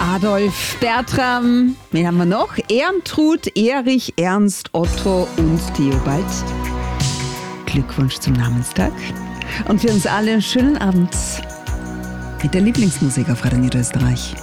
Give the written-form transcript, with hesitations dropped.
Adolf, Bertram, wen haben wir noch? Ermtrud, Erich, Ernst, Otto und Theobald. Glückwunsch zum Namenstag. Und für uns alle einen schönen Abend mit der Lieblingsmusik auf Radio Niederösterreich.